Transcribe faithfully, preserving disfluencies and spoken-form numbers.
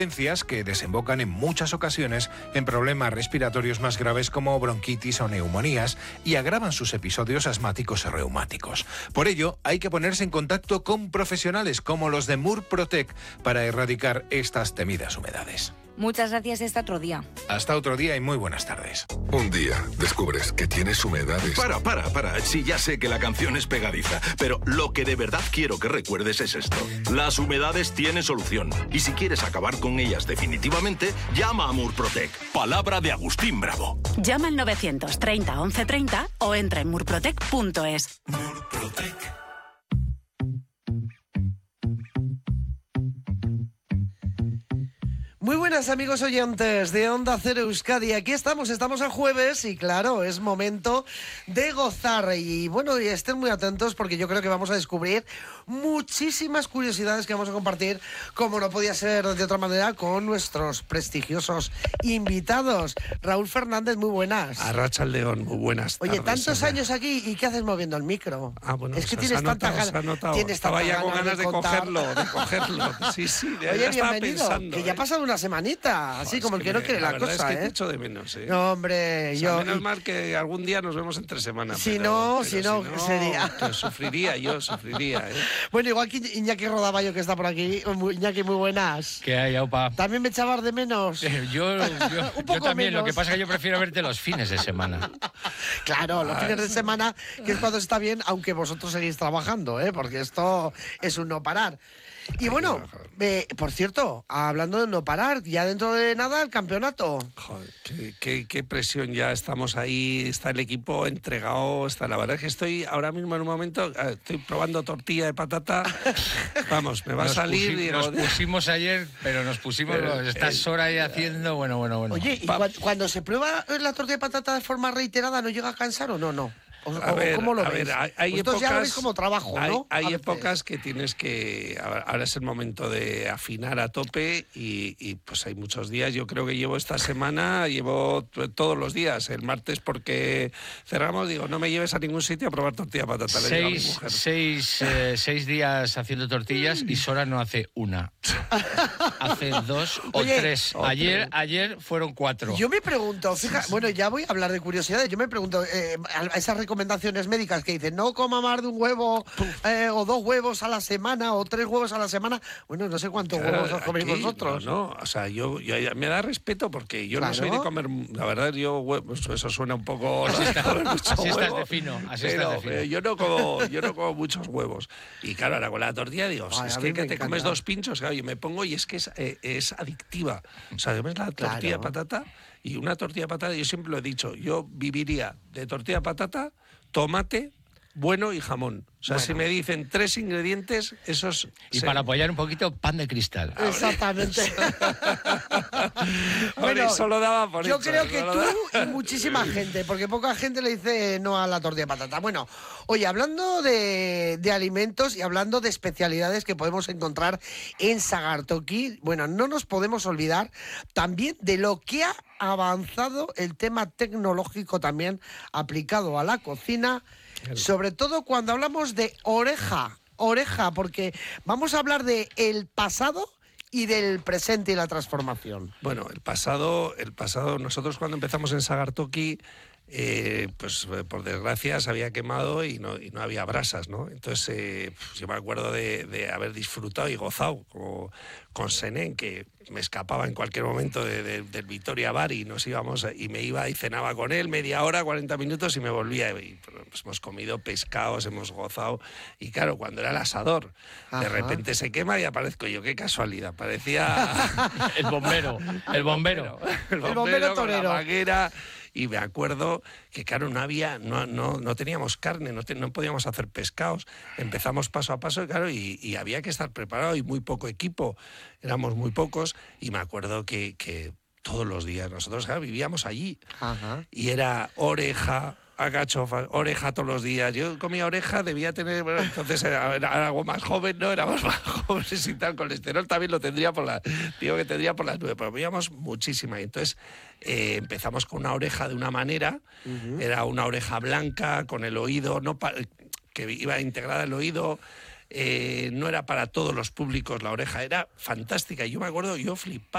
que desembocan en muchas ocasiones en problemas respiratorios más graves como bronquitis o neumonías y agravan sus episodios asmáticos o reumáticos. Por ello, hay que ponerse en contacto con profesionales como los de Murprotec para erradicar estas temidas humedades. Muchas gracias, hasta otro día. Hasta otro día y muy buenas tardes. Un día descubres que tienes humedades. Para, para, para. Sí, ya sé que la canción es pegadiza, pero lo que de verdad quiero que recuerdes es esto. Las humedades tienen solución. Y si quieres acabar con ellas definitivamente, llama a Murprotec. Palabra de Agustín Bravo. Llama al novecientos treinta once treinta o entra en murprotec punto es. Murprotec. Muy buenas amigos oyentes de Onda Cero Euskadi, aquí estamos, estamos a jueves y claro, es momento de gozar y bueno, y estén muy atentos porque yo creo que vamos a descubrir muchísimas curiosidades que vamos a compartir, como no podía ser de otra manera, con nuestros prestigiosos invitados. Raúl Fernández, muy buenas. Arratsaldeon, muy buenas tardes. Oye, tantos Sara. años aquí y ¿qué haces moviendo el micro? Ah, bueno, es que se, tienes se tanta notado, ganas. se tienes Estaba ya con ganas de, de cogerlo, de cogerlo. Sí, sí, de, Oye, ya estaba bienvenido, pensando, que ya ¿eh? ha pasado una semanita, así Joder, como es el que no me- quiere la, la verdad cosa, es que ¿eh? te echo de menos, ¿eh? No, hombre, O sea, yo... menos y- mal que algún día nos vemos entre semana. Si pero- no, pero si no, sería- pues sufriría, yo sufriría, ¿eh? Bueno, igual que Iñaki Rodaballo, que está por aquí. Muy- Iñaki, muy buenas. ¿Qué hay, Aupa? ¿También me echabas de menos? Eh, Yo, yo, Un yo poco también, menos. lo que pasa es que yo prefiero verte los fines de semana. Claro, los Ah, fines de semana, que es cuando está bien, aunque vosotros seguís trabajando, ¿eh? Porque esto es un no parar. Y bueno, eh, por cierto, hablando de no parar, ya dentro de nada el campeonato. Joder, qué, qué- qué presión ya, estamos ahí, está el equipo entregado, está, la verdad es que estoy ahora mismo en un momento, eh, estoy probando tortilla de patata, vamos, me va Nos a salir, pusi- digo, nos pusimos ayer, pero nos pusimos, Pero, estás eh, hora ahí haciendo, bueno, bueno, bueno. Oye, ¿y Pa- cua- cuando se prueba la tortilla de patata de forma reiterada, no llega a cansar o no? No. O- A o- ver, ¿Cómo lo a veis? ver, hay, hay Vosotros épocas, ya lo veis como trabajo, hay, ¿no? hay A veces. épocas que tienes que, ahora ahora es el momento de afinar a tope y, y, pues hay muchos días, yo creo que llevo esta semana, llevo t- todos los días, el martes porque cerramos, digo, no me lleves a ningún sitio a probar tortilla de patata, le digo a mi Seis, mujer. seis, eh, seis días haciendo tortillas y Sora no hace una. Hace dos o Oye, tres. o Ayer, tres. ayer fueron cuatro. Yo me pregunto, fija, bueno, ya voy a hablar de curiosidades. Yo me pregunto, eh, a esas recomendaciones médicas que dicen no coma más de un huevo eh, o dos huevos a la semana o tres huevos a la semana. Bueno, no sé cuántos Claro, huevos os coméis aquí, vosotros. No, no, o sea, yo, yo- me da respeto porque yo Claro. no soy de comer, la verdad, yo huevos, eso suena un poco... Así, está- comer mucho así estás huevo, de fino, así pero, estás de fino. pero yo no como, yo no como muchos huevos. Y claro, ahora con la tortilla digo, Ay, es a que, mí que me te encanta. comes dos pinchos, claro, yo me pongo y es que es, eh, es adictiva. O sea, comes la tortilla Claro. de patata y una tortilla de patata, yo siempre lo he dicho, yo viviría de tortilla de patata, tomate, bueno y jamón. O sea, Bueno. si me dicen tres ingredientes, esos... Y se- para apoyar un poquito, pan de cristal. Exactamente. Hombre, eso lo daba por yo hecho, creo eso que lo tú daba- y muchísima gente, porque poca gente le dice no a la tortilla de patata. Bueno, oye, hablando de, de alimentos y hablando de especialidades que podemos encontrar en Sagartoki, bueno, no nos podemos olvidar también de lo que ha avanzado el tema tecnológico también aplicado a la cocina, sobre todo cuando hablamos de oreja, oreja, porque vamos a hablar de el pasado y del presente y la transformación. Bueno, el pasado, el pasado, nosotros cuando empezamos en Sagartoki, eh, pues eh, por desgracia se había quemado y no, y no había brasas, ¿no? Entonces eh, pues, yo me acuerdo de, de haber disfrutado y gozado como, con Senén, que me escapaba en cualquier momento de, de- del Vitoria Bar y nos íbamos a- y me iba y cenaba con él media hora, cuarenta minutos y me volvía. Y pues, hemos comido pescados, hemos gozado. Y claro, cuando era el asador, Ajá. de repente se quema y aparezco yo. Qué casualidad, parecía... El bombero, el bombero. el bombero bombero con torero. la manguera. Y me acuerdo que, claro, no había, no, no, no teníamos carne, no, te- no podíamos hacer pescados. Empezamos paso a paso, claro, y, y había que estar preparado y muy poco equipo. Éramos muy pocos y me acuerdo que, que todos los días nosotros claro, vivíamos allí. Ajá. Y era oreja, agachofas, oreja todos los días. Yo comía oreja, debía tener, bueno, entonces era, era algo más joven, ¿no? Éramos más jóvenes y tal, colesterol también lo tendría por la, digo que tendría por las nueve, pero comíamos muchísima. Y entonces eh, empezamos con una oreja de una manera, era una oreja blanca, con el oído, no pa- que iba integrada el oído. Eh, no era para todos los públicos la oreja, era fantástica. Y yo me acuerdo, yo flipaba.